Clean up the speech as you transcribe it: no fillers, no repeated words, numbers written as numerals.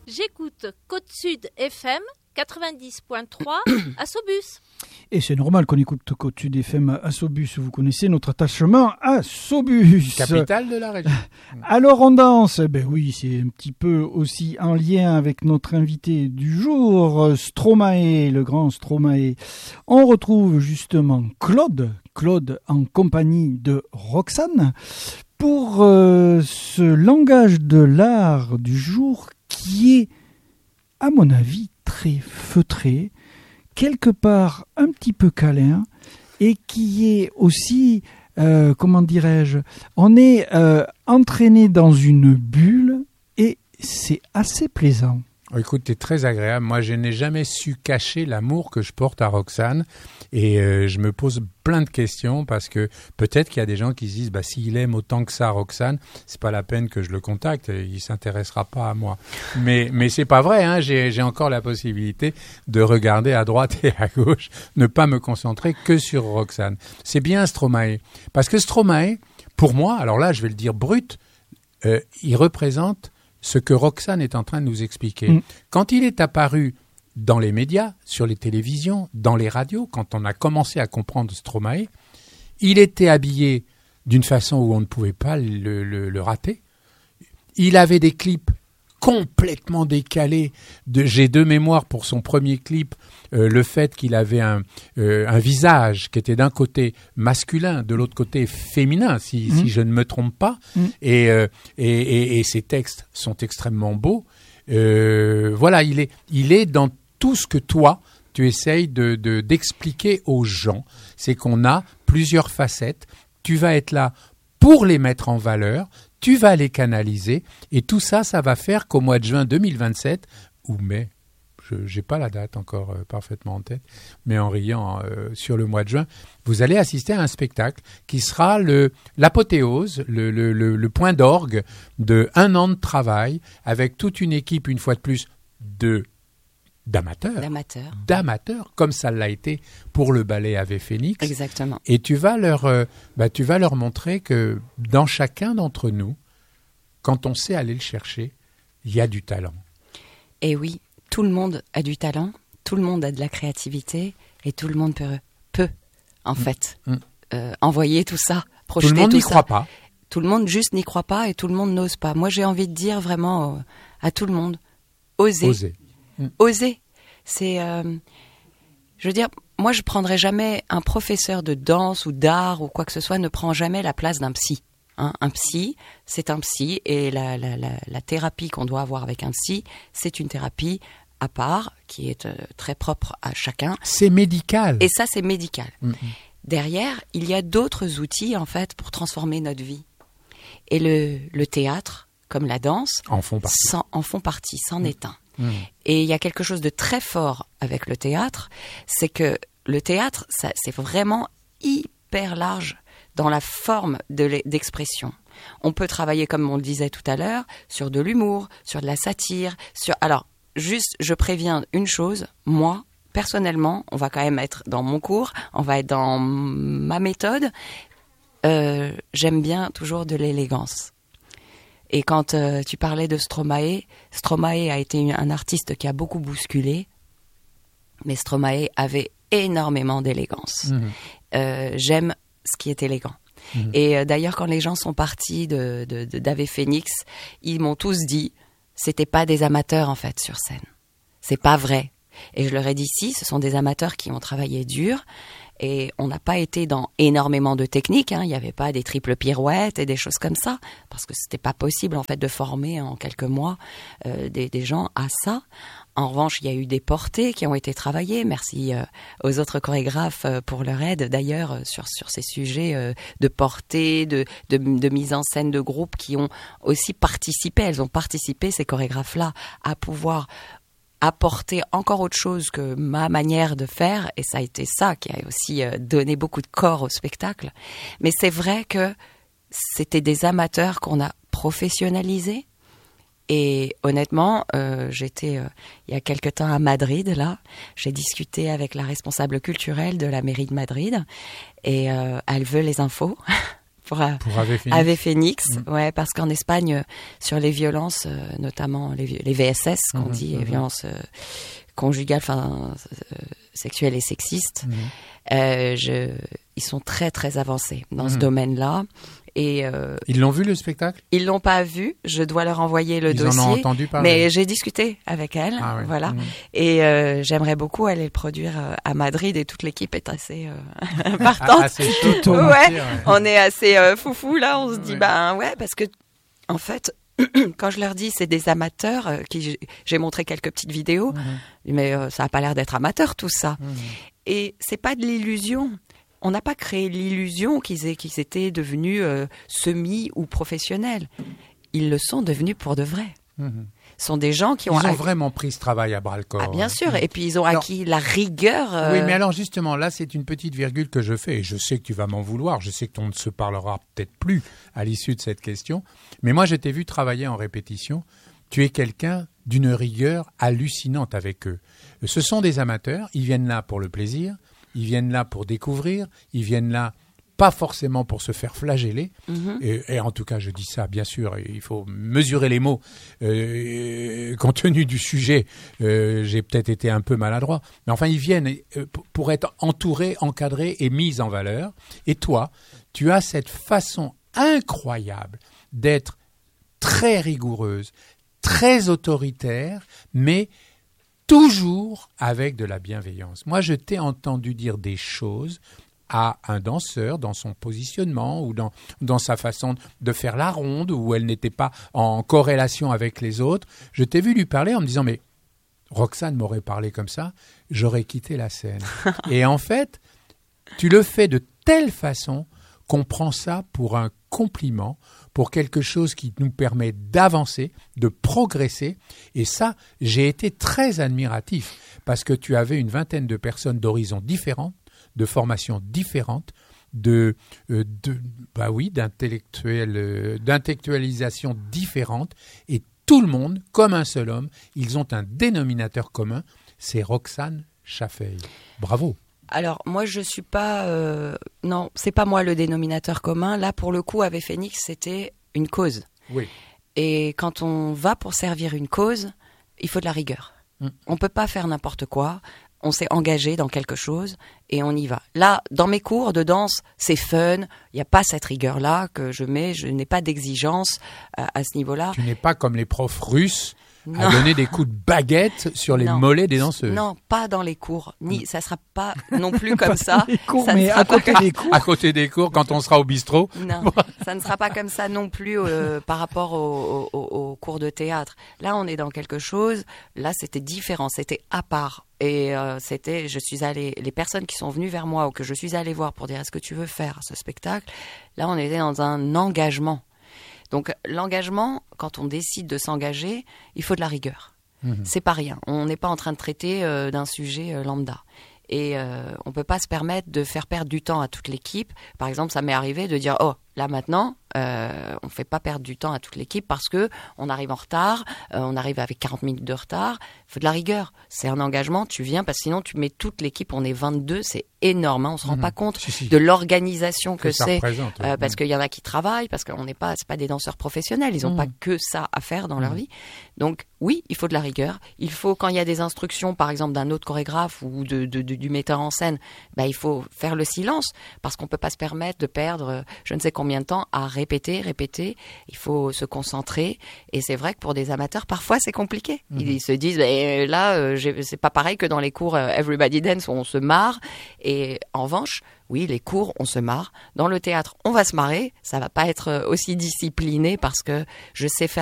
J'écoute Côte-Sud FM 90.3 à Saubus. Et c'est normal qu'on écoute Côte-Sud FM à Saubus. Vous connaissez notre attachement à Saubus. Capitale de la région. Alors on danse. Ben oui, c'est un petit peu aussi en lien avec notre invité du jour, Stromae, le grand Stromae. On retrouve justement Claude en compagnie de Roxane pour ce langage de l'art du jour qui est, à mon avis, très feutré, quelque part un petit peu câlin, et qui est aussi, comment dirais-je, on est entraîné dans une bulle, et c'est assez plaisant. Écoute, t'es très agréable. Moi, je n'ai jamais su cacher l'amour que je porte à Roxane, et je me pose plein de questions parce que peut-être qu'il y a des gens qui se disent s'il aime autant que ça Roxane, c'est pas la peine que je le contacte, il s'intéressera pas à moi. Mais c'est pas vrai, hein. J'ai encore la possibilité de regarder à droite et à gauche, ne pas me concentrer que sur Roxane. C'est bien Stromae, parce que Stromae, pour moi, alors là je vais le dire brut, il représente ce que Roxane est en train de nous expliquer. Quand il est apparu dans les médias, sur les télévisions, dans les radios, quand on a commencé à comprendre Stromae, il était habillé d'une façon où on ne pouvait pas le rater. Il avait des clips complètement décalés. J'ai de mémoire pour son premier clip le fait qu'il avait un visage qui était d'un côté masculin, de l'autre côté féminin, si je ne me trompe pas. Et ses textes sont extrêmement beaux. Voilà, il est dans tout ce que toi, tu essayes d'expliquer aux gens. C'est qu'on a plusieurs facettes. Tu vas être là pour les mettre en valeur. Tu vas les canaliser. Et tout ça, ça va faire qu'au mois de juin 2027, ou mai, je n'ai pas la date encore parfaitement en tête, mais en riant sur le mois de juin, vous allez assister à un spectacle qui sera l'apothéose, le point d'orgue de 1 an de travail avec toute une équipe, une fois de plus, d'amateurs, comme ça l'a été pour le ballet Ave Phoenix. Exactement. Et tu vas leur montrer que dans chacun d'entre nous, quand on sait aller le chercher, il y a du talent. Et oui, tout le monde a du talent, tout le monde a de la créativité, et tout le monde peut en fait, envoyer tout ça, projeter tout ça. Tout le monde n'y croit pas. Tout le monde juste n'y croit pas et tout le monde n'ose pas. Moi, j'ai envie de dire vraiment à tout le monde, osez. Oser. C'est, je veux dire, moi je prendrais jamais, un professeur de danse ou d'art ou quoi que ce soit ne prend jamais la place d'un psy. Hein, un psy, c'est un psy, et la thérapie qu'on doit avoir avec un psy, c'est une thérapie à part, qui est très propre à chacun. C'est médical. Et ça, c'est médical. Derrière, il y a d'autres outils, en fait, pour transformer notre vie. Et le théâtre, comme la danse, en font partie, c'en est un. Et il y a quelque chose de très fort avec le théâtre, c'est que le théâtre, c'est vraiment hyper large dans la forme d'expression. On peut travailler, comme on le disait tout à l'heure, sur de l'humour, sur de la satire. Alors, juste, je préviens une chose, moi, personnellement, on va quand même être dans mon cours, on va être dans ma méthode. J'aime bien toujours de l'élégance. Et quand tu parlais de Stromae a été un artiste qui a beaucoup bousculé, mais Stromae avait énormément d'élégance. J'aime ce qui est élégant. Et d'ailleurs, quand les gens sont partis d'Ave Phoenix, ils m'ont tous dit, c'était pas des amateurs en fait sur scène. C'est pas vrai. Et je leur ai dit, si, ce sont des amateurs qui ont travaillé dur. Et on n'a pas été dans énormément de techniques, hein. Il n'y avait pas des triples pirouettes et des choses comme ça, parce que c'était pas possible en fait de former en quelques mois des gens à ça. En revanche, il y a eu des portées qui ont été travaillées. Merci aux autres chorégraphes pour leur aide d'ailleurs sur ces sujets de portée, de mise en scène de groupe qui ont aussi participé. Elles ont participé, ces chorégraphes-là, à pouvoir apporter encore autre chose que ma manière de faire, et ça a été ça qui a aussi donné beaucoup de corps au spectacle. Mais c'est vrai que c'était des amateurs qu'on a professionnalisés, et honnêtement, j'étais il y a quelque temps à Madrid, là, j'ai discuté avec la responsable culturelle de la mairie de Madrid, et elle veut les infos pour Ave Phoenix. Ave Phoenix, ouais, parce qu'en Espagne, sur les violences, notamment les VSS, qu'on dit, les violences conjugales, sexuelles et sexistes, ils sont très très avancés dans ce domaine-là. Et ils l'ont vu le spectacle ? Ils l'ont pas vu. Je dois leur envoyer le dossier. Ils en ont entendu parler. Mais j'ai discuté avec elle, voilà. Et j'aimerais beaucoup aller le produire à Madrid et toute l'équipe est assez partante. Assez chaud. Ouais, on est assez foufou là. On se dit parce que en fait, quand je leur dis c'est des amateurs, j'ai montré quelques petites vidéos, mais ça a pas l'air d'être amateur tout ça. Et c'est pas de l'illusion. On n'a pas créé l'illusion qu'ils étaient devenus semi ou professionnels. Ils le sont devenus pour de vrai. Ce sont des gens qui ont vraiment pris ce travail à bras-le-corps. Ah, bien sûr. Et puis ils ont acquis la rigueur. Oui, mais alors justement, là, c'est une petite virgule que je fais. Et je sais que tu vas m'en vouloir. Je sais qu'on ne se parlera peut-être plus à l'issue de cette question. Mais moi, je t'ai vu travailler en répétition. Tu es quelqu'un d'une rigueur hallucinante avec eux. Ce sont des amateurs. Ils viennent là pour le plaisir. Ils viennent là pour découvrir, ils viennent là pas forcément pour se faire flageller. Et en tout cas, je dis ça, bien sûr, il faut mesurer les mots. Compte tenu du sujet, j'ai peut-être été un peu maladroit. Mais enfin, ils viennent pour être entourés, encadrés et mis en valeur. Et toi, tu as cette façon incroyable d'être très rigoureuse, très autoritaire, mais toujours avec de la bienveillance. Moi, je t'ai entendu dire des choses à un danseur dans son positionnement ou dans sa façon de faire la ronde où elle n'était pas en corrélation avec les autres. Je t'ai vu lui parler en me disant « mais Roxane m'aurait parlé comme ça, j'aurais quitté la scène. » Et en fait, tu le fais de telle façon qu'on prend ça pour un compliment, pour quelque chose qui nous permet d'avancer, de progresser. Et ça, j'ai été très admiratif parce que tu avais une vingtaine de personnes d'horizons différents, de formations différentes, d'intellectualisation différente. Et tout le monde, comme un seul homme, ils ont un dénominateur commun, c'est Roxane Chaffey. Bravo. Alors, moi, je suis pas... non, c'est pas moi le dénominateur commun. Là, pour le coup, Ave Phoenix, c'était une cause. Oui. Et quand on va pour servir une cause, il faut de la rigueur. On peut pas faire n'importe quoi. On s'est engagé dans quelque chose et on y va. Là, dans mes cours de danse, c'est fun. Il n'y a pas cette rigueur-là que je mets. Je n'ai pas d'exigence à ce niveau-là. Tu n'es pas comme les profs russes à donner des coups de baguette sur les mollets des danseuses. Non, pas dans les cours. Ça sera pas non plus comme ça. Les cours, ça mais à côté des cours. À côté des cours, quand on sera au bistrot. Non, ça ne sera pas comme ça non plus par rapport aux cours de théâtre. Là, on est dans quelque chose. Là, c'était différent. C'était à part. Et les personnes qui sont venues vers moi ou que je suis allée voir pour dire est-ce que tu veux faire ce spectacle, là on était dans un engagement. Donc l'engagement, quand on décide de s'engager, il faut de la rigueur. C'est pas rien. On n'est pas en train de traiter d'un sujet lambda. Et on peut pas se permettre de faire perdre du temps à toute l'équipe. Par exemple, ça m'est arrivé de dire là maintenant, on fait pas perdre du temps à toute l'équipe parce que on arrive en retard, on arrive avec 40 minutes de retard. Il faut de la rigueur. C'est un engagement. Tu viens parce que sinon tu mets toute l'équipe. On est 22, c'est énorme. On se rend pas compte de l'organisation que c'est parce qu'il y en a qui travaillent, parce qu'on n'est pas, c'est pas des danseurs professionnels. Ils ont pas que ça à faire dans leur vie. Donc oui, il faut de la rigueur. Il faut quand il y a des instructions, par exemple d'un autre chorégraphe ou du metteur en scène, il faut faire le silence parce qu'on peut pas se permettre de perdre je ne sais combien de temps à répéter. Il faut se concentrer et c'est vrai que pour des amateurs parfois c'est compliqué. Ils se disent là c'est pas pareil que dans les cours Everybody Dance où on se marre. Et en revanche, oui, les cours, on se marre. Dans le théâtre, on va se marrer. Ça va pas être aussi discipliné parce que je sais faire